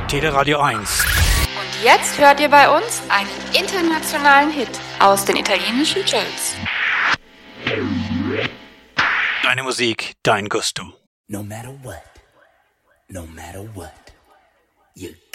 Teleradio 1. Und jetzt hört ihr bei uns einen internationalen Hit aus den italienischen Charts. Deine Musik, dein Gusto. No matter what, you